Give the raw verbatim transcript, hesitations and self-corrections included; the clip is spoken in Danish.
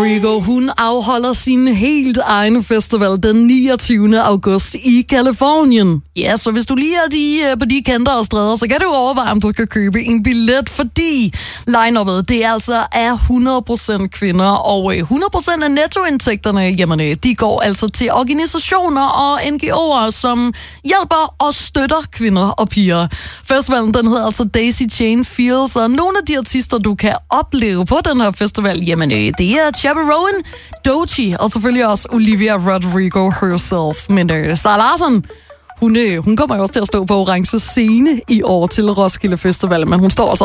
Rodrigo, hun afholder sin helt egen festival den niogtyvende august i Californien. Ja, så hvis du lige er de, på de kanter og stræder, så kan du overveje, om du skal købe en billet, fordi line-up'et, det er altså er hundrede procent kvinder, og hundrede procent af nettoindtægterne, jamen, de går altså til organisationer og N G O'er, som hjælper og støtter kvinder og piger. Festivalen, den hedder altså Daisy Chain Fields, og nogle af de artister, du kan opleve på den her festival, jamen, det er Chappell Rowan, Doechii og selvfølgelig også Olivia Rodrigo herself. Men øh, Zara Larsson, hun, øh, hun kommer jo også til at stå på orange scene i år til Roskilde Festival, men hun står altså